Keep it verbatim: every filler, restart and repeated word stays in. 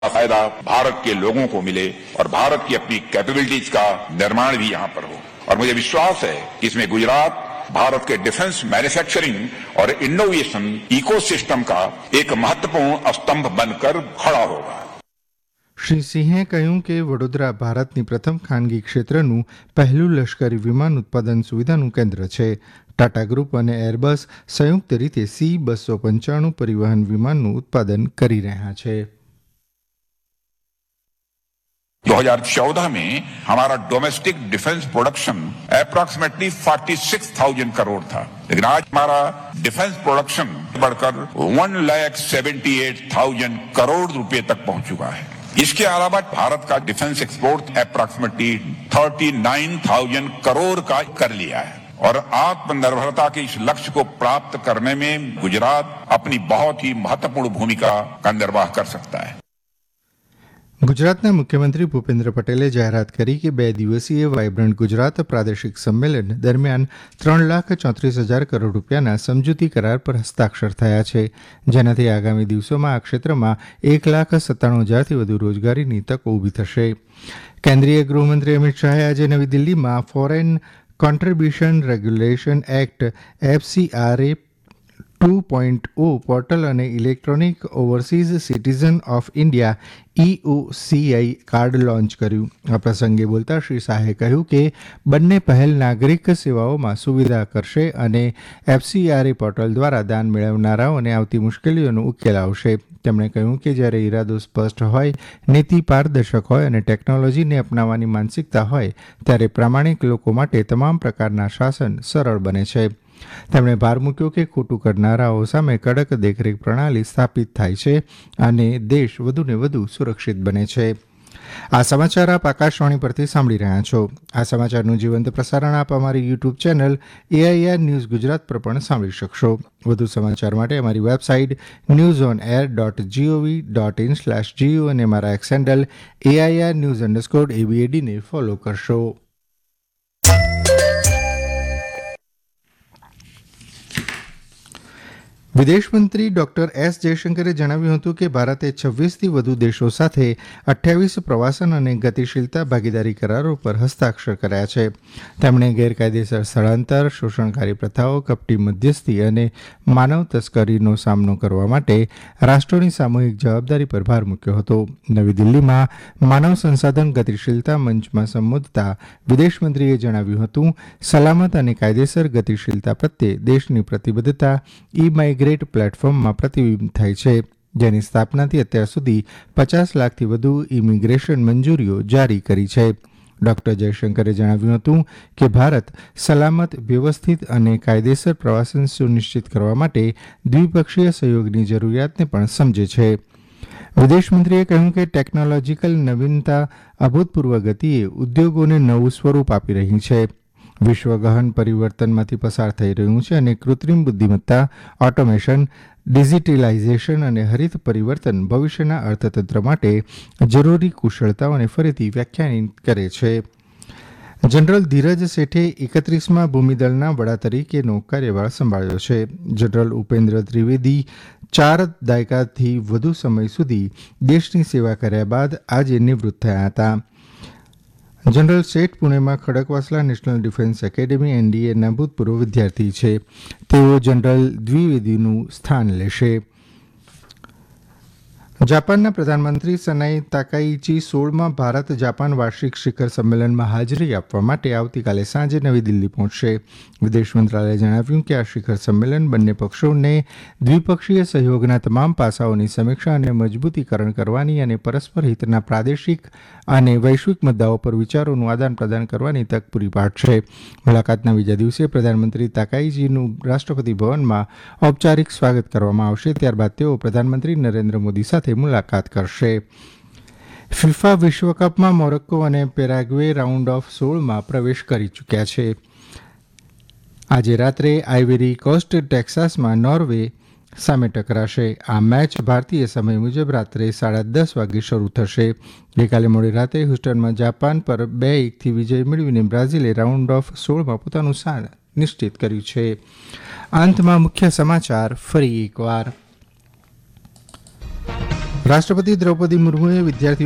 फायदा भारत के लोगों को मिले और भारत की अपनी कैपेबिलिटीज का निर्माण भी यहाँ पर हो। और मुझे विश्वास है कि इसमें गुजरात भारत के डिफेंस मैन्युफैक्चरिंग और इनोवेशन इकोसिस्टम का एक महत्वपूर्ण स्तंभ बनकर खड़ा होगा। શ્રી સિંહે કહ્યું કે વડોદરા ભારતની પ્રથમ ખાનગી ક્ષેત્રનું પહેલું લશ્કરી વિમાન ઉત્પાદન સુવિધાનું કેન્દ્ર છે. ટાટા ગ્રુપ અને એરબસ સંયુક્ત રીતે સી બસો પંચાણું પરિવહન વિમાનનું ઉત્પાદન કરી રહ્યા છે. दो हज़ार चौदह में हमारा डोमेस्टिक डिफेंस प्रोडक्शन अप्रॉक्सीमेटली छियालीस हज़ार करोड़ था, लेकिन आज हमारा डिफेंस प्रोडक्शन बढ़कर one lakh seventy eight thousand crore रुपए तक पहुंच चुका है. इसके अलावा भारत का defence export approximately thirty nine thousand crore का कर लिया है और आत्मनिर्भरता के इस लक्ष्य को प्राप्त करने में गुजरात अपनी बहुत ही महत्वपूर्ण भूमिका का निर्वाह कर सकता है. ગુજરાતના મુખ્યમંત્રી ભૂપેન્દ્ર પટેલે જાહેરાત કરી કે બે દિવસીય વાયબ્રન્ટ ગુજરાત પ્રાદેશિક સંમેલન દરમિયાન ત્રણ લાખ ચોત્રીસ હજાર કરોડ રૂપિયાના સમજૂતી કરાર પર હસ્તાક્ષર થયા છે, જેનાથી આગામી દિવસોમાં આ ક્ષેત્રમાં એક લાખ સત્તાણું હજારથી વધુ રોજગારીની તકો ઊભી થશે. કેન્દ્રીય ગૃહમંત્રી અમિત શાહે આજે નવી દિલ્હીમાં foreign contribution regulation act એફસીઆરએ two point O portal અને electronic overseas citizen of India ઇઓસીઆઈ card launch કર્યું. આ પ્રસંગે બોલતા શ્રી શાહે કહ્યું કે બંને પહેલ નાગરિક સેવાઓમાં સુવિધા કરશે અને એફસીઆરએ પોર્ટલ દ્વારા દાન મેળવનારાઓને આવતી મુશ્કેલીઓનો ઉકેલ આવશે. તેમણે કહ્યું કે જ્યારે ઇરાદો સ્પષ્ટ હોય, નીતિ પારદર્શક હોય અને ટેકનોલોજીને અપનાવવાની માનસિકતા હોય ત્યારે પ્રામાણિક લોકો માટે તમામ પ્રકારના શાસન સરળ બને છે. તેમણે ભાર મૂક્યો કે ખોટું કરનારાઓ સામે કડક દેખરેખ પ્રણાલી સ્થાપિત થાય છે અને દેશ વધુને વધુ સુરક્ષિત બને છે. આ સમાચાર આપ આકાશવાણી પરથી સાંભળી રહ્યા છો. આ સમાચારનું જીવંત પ્રસારણ આપ અમારી YouTube channel AIR news Gujarat પર પણ સાંભળી શકશો. વધુ સમાચાર માટે અમારી website news on air dot GOV dot in slash Jio અને અમારા x handle AIR news underscore એબીએડીને follow કરશો. વિદેશમંત્રી ડોક્ટર એસ જયશંકરે જણાવ્યું હતું કે ભારતે છવ્વીસથી વધુ દેશો સાથે અઠ્યાવીસ પ્રવાસન અને ગતિશીલતા ભાગીદારી કરારો પર હસ્તાક્ષર કર્યા છે. તેમણે ગેરકાયદેસર સ્થળાંતર, શોષણકારી પ્રથાઓ, કપટી મધ્યસ્થી અને માનવ તસ્કરીનો સામનો કરવા માટે રાષ્ટ્રોની સામૂહિક જવાબદારી પર ભાર મૂક્યો હતો. નવી દિલ્હીમાં માનવ સંસાધન ગતિશીલતા મંચમાં સંબોધતા વિદેશમંત્રીએ જણાવ્યું હતું, સલામત અને કાયદેસર ગતિશીલતા પ્રત્યે દેશની પ્રતિબદ્ધતા ઈ માઇગ્રેટ પ્લેટફોર્મમાં પ્રતિબિંબ થાય છે, જેની સ્થાપનાથી અત્યાર સુધી પચાસ લાખથી વધુ ઇમિગ્રેશન મંજૂરીઓ જારી કરી છે. ડોક્ટર જયશંકરે જણાવ્યું હતું કે ભારત સલામત, વ્યવસ્થિત અને કાયદેસર પ્રવાસન સુનિશ્ચિત કરવા માટે દ્વિપક્ષીય સહયોગની જરૂરિયાતને પણ સમજે છે. વિદેશમંત્રીએ કહ્યું કે ટેકનોલોજીકલ નવીનતા અભૂતપૂર્વ ગતિએ ઉદ્યોગોને નવું સ્વરૂપ આપી રહી છે. વિશ્વ ગહન પરિવર્તનમાંથી પસાર થઈ રહ્યું છે અને કૃત્રિમ બુદ્ધિમત્તા, ઓટોમેશન, ડિજિટલાઇઝેશન અને હરિત પરિવર્તન ભવિષ્યના અર્થતંત્ર માટે જરૂરી કુશળતાઓને ફરીથી વ્યાખ્યાયિત કરે છે. જનરલ ધીરજ શેઠે એકત્રીસમાં ભૂમિદળના વડા તરીકેનો કાર્યભાર સંભાળ્યો છે. જનરલ ઉપેન્દ્ર ત્રિવેદી ચાર દાયકાથી વધુ સમય સુધી દેશની સેવા કર્યા બાદ આજે નિવૃત્ત થયા હતા. જનરલ શેઠ પુણેમાં ખડકવાસલા નેશનલ ડિફેન્સ એકેડેમી એનડીએના ભૂતપૂર્વ વિદ્યાર્થી છે. તેઓ જનરલ દ્વિવેદીનું સ્થાન લેશે. જાપાનના પ્રધાનમંત્રી સનાઈ તાકાઇચી સોળમાં ભારત જાપાન વાર્ષિક શિખર સંમેલનમાં હાજરી આપવા માટે આવતીકાલે સાંજે નવી દિલ્હી પહોંચશે. વિદેશ મંત્રાલયે જણાવ્યું કે આ શિખર સંમેલન બંને પક્ષોને દ્વિપક્ષીય સહયોગના તમામ પાસાઓની સમીક્ષા અને મજબૂતીકરણ કરવાની અને પરસ્પર હિતના પ્રાદેશિક અને વૈશ્વિક મુદ્દાઓ પર વિચારોનું આદાન પ્રદાન કરવાની તક પૂરી પાડશે. મુલાકાતના બીજા દિવસે પ્રધાનમંત્રી તાકાઇચીનું રાષ્ટ્રપતિ ભવનમાં ઔપચારિક સ્વાગત કરવામાં આવશે. ત્યારબાદ તેઓ પ્રધાનમંત્રી નરેન્દ્ર મોદી સાથે મુલાકાત કરશે. ફિફા વિશ્વકપમાં મોરોક્કો અને પેરાગ્વે રાઉન્ડ ઓફ સોળમાં પ્રવેશ કરી ચૂક્યા છે. આજે રાત્રે આઇવરી કોસ્ટ ટેક્સાસમાં નોર્વે સામે ટકરાશે. આ મેચ ભારતીય સમય મુજબ રાત્રે સાડા દસ વાગે શરૂ થશે. ગઈકાલે મોડી રાતે હ્યુસ્ટનમાં જાપાન પર બે એકથી વિજય મેળવીને બ્રાઝિલે રાઉન્ડ ઓફ સોળમાં પોતાનું સ્થાન નિશ્ચિત કર્યું છે. અંતમાં મુખ્ય સમાચાર ફરી એકવાર. રાષ્ટ્રપતિ દ્રૌપદી મુર્મુએ વિદ્યાર્થીઓ